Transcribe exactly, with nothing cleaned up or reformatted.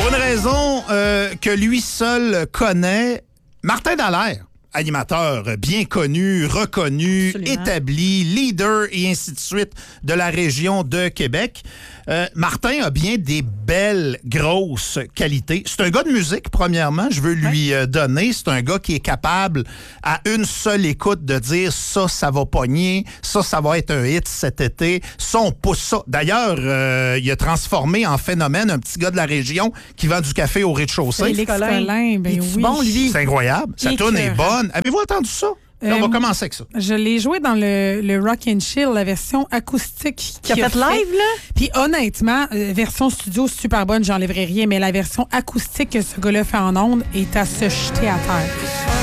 Pour une raison euh, que lui seul connaît, Martin Dallaire, animateur bien connu, reconnu, Absolument. établi, leader et ainsi de suite de la région de Québec. Euh, Martin a bien des belles, grosses qualités. C'est un gars de musique, premièrement, je veux lui euh, donner. C'est un gars qui est capable, à une seule écoute, de dire ça, ça va pogner, ça, ça va être un hit cet été, ça, on pousse ça. D'ailleurs, euh, il a transformé en phénomène un petit gars de la région qui vend du café au rez-de-chaussée. Félix Collin, ben Il est oui. bon, lui. C'est incroyable. Sa Écœurant. tourne est bonne. Avez-vous entendu ça? Là, on va Euh, commencer avec ça. Je l'ai joué dans le, le Rock and Chill, la version acoustique Qui a fait live, là? Puis honnêtement, euh, version studio super bonne, j'enlèverai rien, mais la version acoustique que ce gars-là fait en ondes est à se jeter à terre.